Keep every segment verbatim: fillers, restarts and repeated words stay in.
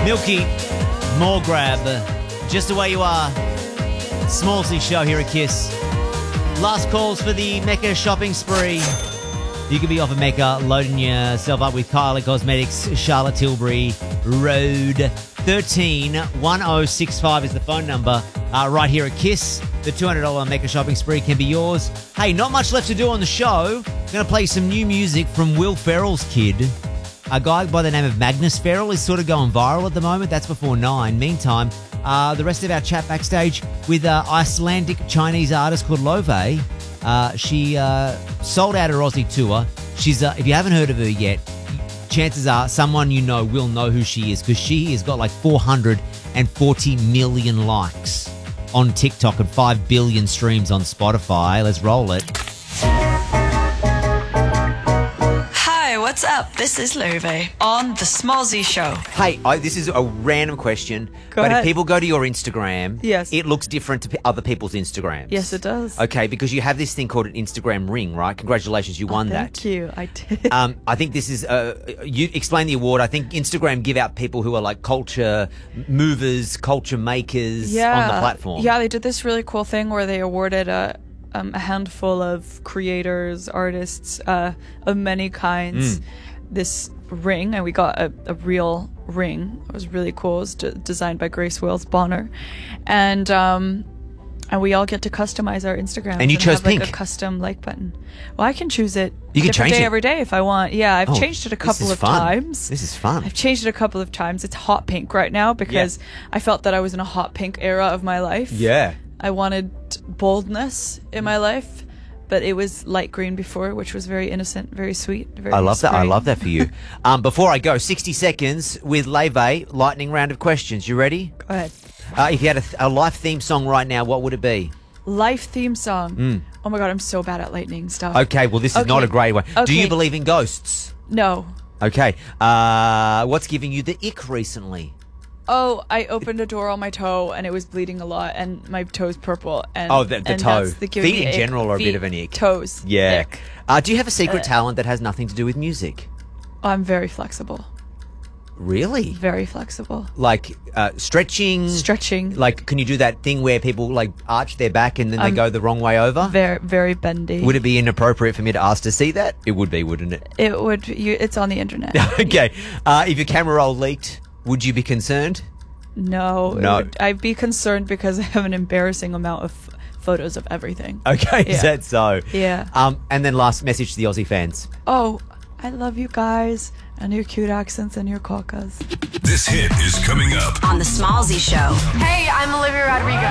Milky, more grab. Just the way you are. Smallsy show here at Kiss. Last calls for the Mecca shopping spree. You could be off of Mecca, loading yourself up with Kylie Cosmetics, Charlotte Tilbury Road. thirteen one oh six five is the phone number. Uh, right here at Kiss. The two hundred dollars Mecca shopping spree can be yours. Hey, not much left to do on the show. I'm going to play some new music from Will Ferrell's kid. A guy by the name of Magnus Ferrell is sort of going viral at the moment. That's before nine. Meantime, uh, the rest of our chat backstage with uh, Icelandic Chinese artist called Love. Uh, she uh, sold out her Aussie tour. She's uh, if you haven't heard of her yet, chances are someone you know will know who she is because she has got like four hundred forty million likes on TikTok and five billion streams on Spotify. Let's roll it. What's up? This is Love on The Smallsy Show. Hey, I, this is a random question, go but ahead. If people go to your Instagram, yes, it looks different to p- other people's Instagrams. Yes, it does. Okay, because you have this thing called an Instagram ring, right? Congratulations, you won oh, thank that. Thank you, I did. Um, I think this is, uh, you explain the award. I think Instagram give out people who are like culture movers, culture makers yeah. on the platform. Yeah, they did this really cool thing where they awarded a um, a handful of creators, artists uh, of many kinds. Mm. This ring, and we got a, a real ring. It was really cool. It was d- designed by Grace Wills Bonner, and um, and we all get to customize our Instagram. And you chose have, like, pink. A custom like button. Well, I can choose it. You can different change day it every day if I want. Yeah, I've oh, changed it a couple of fun. times. This is fun. I've changed it a couple of times. It's hot pink right now because yeah. I felt that I was in a hot pink era of my life. Yeah. I wanted boldness in my life. But it was light green before, which was very innocent, very sweet. Very I love spring. that. I love that for you. um, before I go, sixty seconds with Leve, lightning round of questions. You ready? Go ahead. Uh, if you had a, th- a life theme song right now, what would it be? Life theme song. Mm. Oh my God, I'm so bad at lightning stuff. Okay, well, this is okay. not a great one. Okay. Do you believe in ghosts? No. Okay. Uh, what's giving you the ick recently? Oh, I opened a door on my toe and it was bleeding a lot and my toe's purple. And, oh, the, the and toe. The Feet in ick. general are a Feet, bit of an ick. Toes. Yeah. Ick. Uh, do you have a secret uh, talent that has nothing to do with music? I'm very flexible. Really? Very flexible. Like uh, stretching? Stretching. Like, can you do that thing where people like arch their back and then um, they go the wrong way over? Very, very bendy. Would it be inappropriate for me to ask to see that? It would be, wouldn't it? It would. You, it's on the internet. Okay. Uh, if your camera roll leaked, would you be concerned? No. No. Would, I'd be concerned because I have an embarrassing amount of f- photos of everything. Okay, yeah. Is that so? Yeah. Um, and then last message to the Aussie fans. Oh, I love you guys and your cute accents and your cocas. This hit is coming up on The Smallsy Show. Hey, I'm Olivia Rodrigo.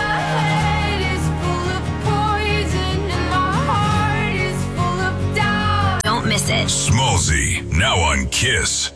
Don't miss it. Smallsy, now on Kiss.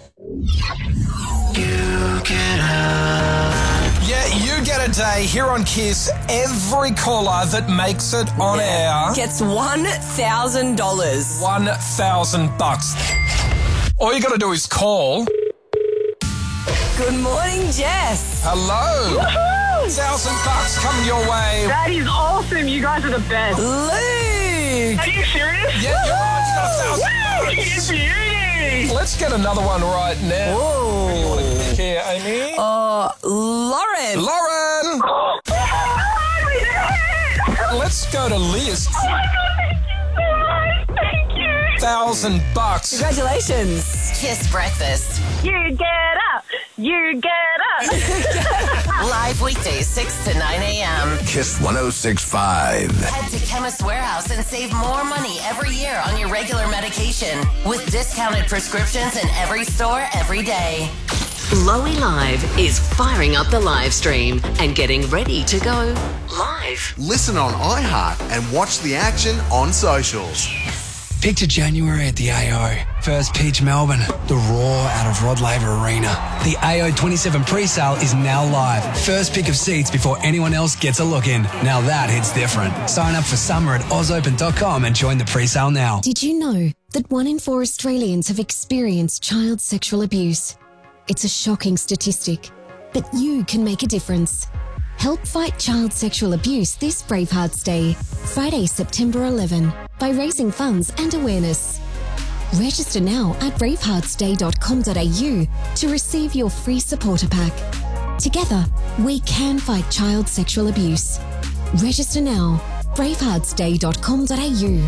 You get up. Yeah, you get a day here on Kiss. Every caller that makes it on yeah. air gets one thousand dollars. One thousand bucks. All you got to do is call. Good morning, Jess. Hello. Woohoo! Thousand bucks coming your way. That is awesome. You guys are the best. Luke. Are you serious? Yeah, you're right. You got a thousand bucks. Beauty. Let's get another one right now. Whoa. Who do you want to pick here, Amy? Uh, Lauren. Lauren. Oh my God, we did it. Let's go to Liz. Oh my God, thank you so much. Thank you. Thousand bucks. Congratulations. Kiss breakfast. You get up. You get up. Live weekdays, six to nine a.m. Kiss one oh six point five. Head to Chemist Warehouse and save more money every year on your regular medication with discounted prescriptions in every store every day. Lowy Live is firing up the live stream and getting ready to go live. Listen on iHeart and watch the action on socials. Picture January at the A O. First pitch Melbourne, the roar out of Rod Laver Arena. The A O twenty-seven pre-sale is now live. First pick of seats before anyone else gets a look in. Now that hits different. Sign up for summer at oz open dot com and join the pre-sale now. Did you know that one in four Australians have experienced child sexual abuse? It's a shocking statistic, but you can make a difference. Help fight child sexual abuse this Bravehearts Day, Friday, September eleventh, by raising funds and awareness. Register now at bravehearts day dot com dot a u to receive your free supporter pack. Together, we can fight child sexual abuse. Register now. bravehearts day dot com dot a u.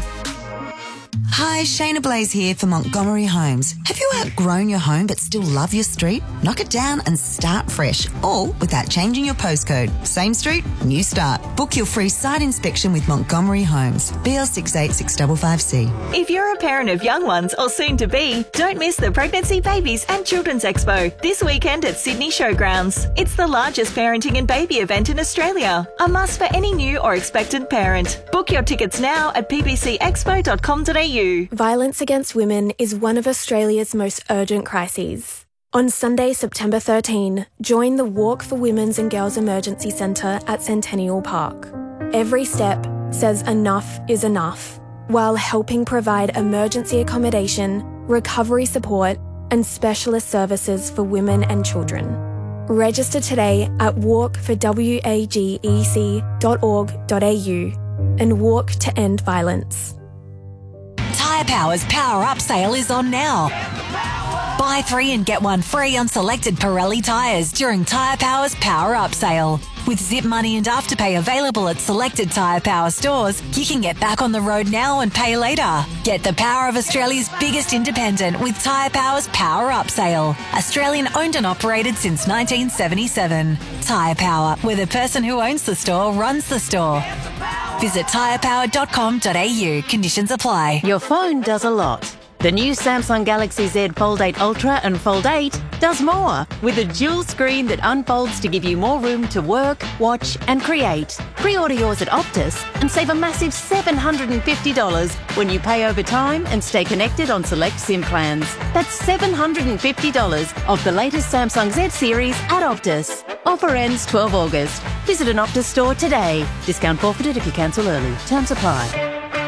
Hi, Shayna Blaze here for Montgomery Homes. Have you outgrown your home but still love your street? Knock it down and start fresh, all without changing your postcode. Same street, new start. Book your free site inspection with Montgomery Homes. B L six eight six five five C. If you're a parent of young ones or soon to be, don't miss the Pregnancy, Babies and Children's Expo this weekend at Sydney Showgrounds. It's the largest parenting and baby event in Australia. A must for any new or expectant parent. Book your tickets now at p b c expo dot com dot a u. Violence against women is one of Australia's most urgent crises. On Sunday, September thirteenth, join the Walk for Women's and Girls Emergency Centre at Centennial Park. Every step says enough is enough, while helping provide emergency accommodation, recovery support, and specialist services for women and children. Register today at walk for wagec dot org dot a u and walk to end violence. Tyre Power's Power Up sale is on now. Buy three and get one free on selected Pirelli tyres during Tyre Power's Power Up sale. With Zip Money and Afterpay available at selected Tyre Power stores, you can get back on the road now and pay later. Get the power of Australia's biggest independent with Tyre Power's Power Up sale. Australian owned and operated since nineteen seventy-seven. Tyre Power, where the person who owns the store runs the store. Visit tyre power dot com dot a u. Conditions apply. Your phone does a lot. The new Samsung Galaxy Z Fold eight Ultra and Fold eight does more, with a dual screen that unfolds to give you more room to work, watch and create. Pre-order yours at Optus and save a massive seven hundred fifty dollars when you pay over time and stay connected on select SIM plans. That's seven hundred fifty dollars off the latest Samsung Z series at Optus. Offer ends twelfth August. Visit an Optus store today. Discount forfeited if you cancel early. Terms apply.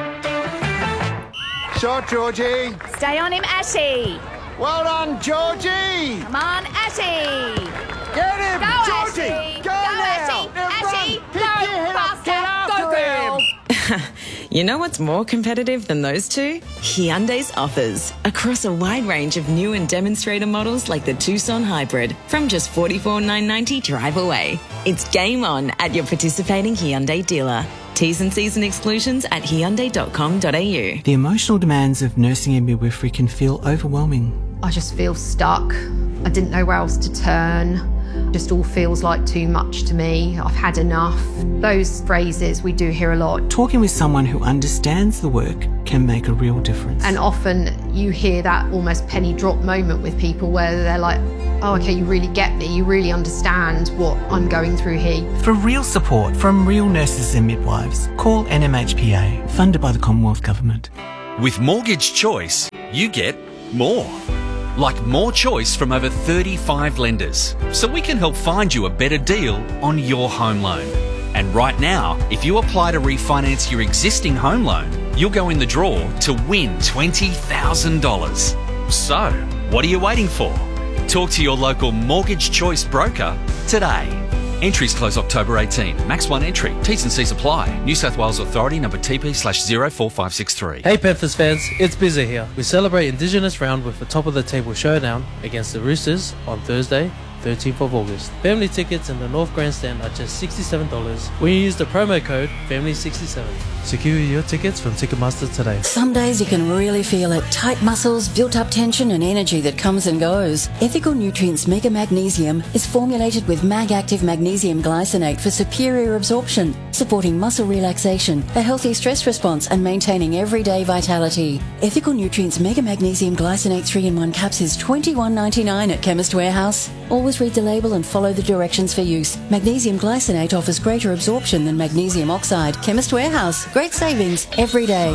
Shot, Georgie. Stay on him, Ashy. Well done, Georgie. Come on, Ashy. Get him, Go, Georgie. Ashy. Go, Go, now. Ashy. Now Ashy. run. Go, Pick your head up. Get faster. Go, after girl. him. You know what's more competitive than those two? Hyundai's offers. Across a wide range of new and demonstrator models like the Tucson Hybrid from just forty-four thousand nine hundred ninety dollars drive away. It's game on at your participating Hyundai dealer. T's and C's and exclusions at hyundai dot com dot a u. The emotional demands of nursing and midwifery can feel overwhelming. I just feel stuck. I didn't know where else to turn. Just all feels like too much to me. I've had enough. Those phrases we do hear a lot. Talking with someone who understands the work can make a real difference. And often you hear that almost penny drop moment with people where they're like, oh, okay, you really get me. You really understand what I'm going through here. For real support from real nurses and midwives, call N M H P A, funded by the Commonwealth Government. With Mortgage Choice, you get more. Like more choice from over thirty-five lenders, so we can help find you a better deal on your home loan. And right now, if you apply to refinance your existing home loan, you'll go in the draw to win twenty thousand dollars. So, what are you waiting for? Talk to your local Mortgage Choice broker today. Entries close October eighteenth. Max one entry. T's and C's apply. New South Wales Authority number T P slash zero four five six three. Hey Panthers fans, it's Bizza here. We celebrate Indigenous round with a top of the table showdown against the Roosters on Thursday, thirteenth of August. Family tickets in the North Grandstand are just sixty-seven dollars when you use the promo code family sixty-seven. Secure your tickets from Ticketmaster today. Some days you can really feel it. Tight muscles, built-up tension and energy that comes and goes. Ethical Nutrients Mega Magnesium is formulated with Mag-Active Magnesium Glycinate for superior absorption, supporting muscle relaxation, a healthy stress response and maintaining everyday vitality. Ethical Nutrients Mega Magnesium Glycinate three in one caps is twenty-one ninety-nine at Chemist Warehouse. Always read the label and follow the directions for use. Magnesium Glycinate offers greater absorption than magnesium oxide. Chemist Warehouse. Great savings every day.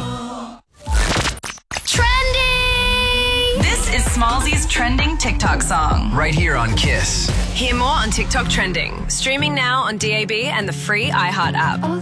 Trending! This is Smallsy's trending TikTok song. Right here on Kiss. Hear more on TikTok trending. Streaming now on D A B and the free iHeart app.